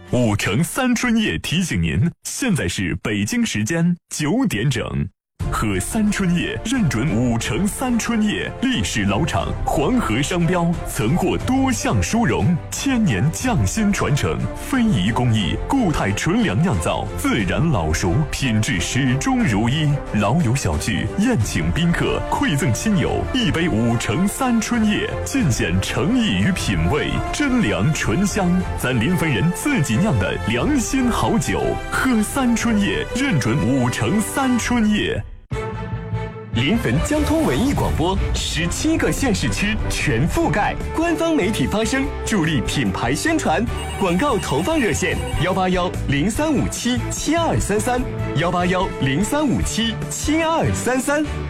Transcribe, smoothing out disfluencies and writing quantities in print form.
5城3春夜提醒您，现在是北京时间9点整。喝三春叶认准5城3春叶，历史老厂，黄河商标，曾获多项殊荣，千年匠心传承，非遗工艺，固态纯粮酿造，自然老熟，品质始终如一。老友小聚，宴请宾客，馈赠亲友，一杯5城3春叶，尽显诚意与品味，真粮醇香，咱临汾人自己酿的良心好酒。喝三春叶，认准5城3春叶。 临汾交通文艺广播17个县市区全覆盖，官方媒体发声，助力品牌宣传。广告投放热线：18103577233，18103577233。